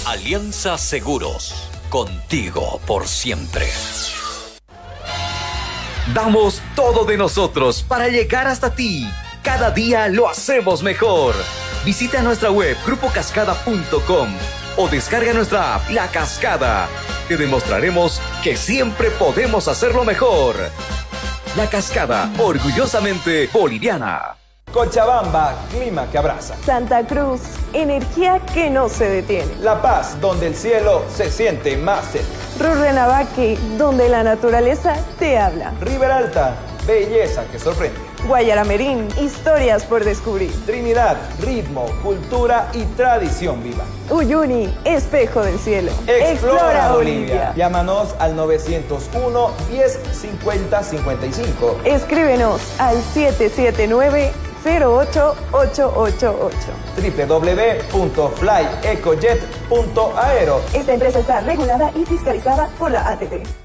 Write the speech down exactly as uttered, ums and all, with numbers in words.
Alianza Seguros, contigo por siempre. Damos todo de nosotros para llegar hasta ti. Cada día lo hacemos mejor. Visita nuestra web grupo cascada punto com o descarga nuestra app La Cascada. Te demostraremos que siempre podemos hacerlo mejor. La Cascada, orgullosamente boliviana. Cochabamba, clima que abraza. Santa Cruz, energía que no se detiene. La Paz, donde el cielo se siente más cerca. Rurrenabaque, donde la naturaleza te habla. Riberalta, belleza que sorprende. Guayaramerín, historias por descubrir. Trinidad, ritmo, cultura y tradición viva. Uyuni, espejo del cielo. Explora, Explora Bolivia. Bolivia. Llámanos al novecientos uno, diez, cincuenta, cincuenta y cinco. Escríbenos al siete siete nueve, cero ocho ocho ocho ocho. doble u doble u doble u punto fly ecojet punto aero. Esta empresa está regulada y fiscalizada por la A T P.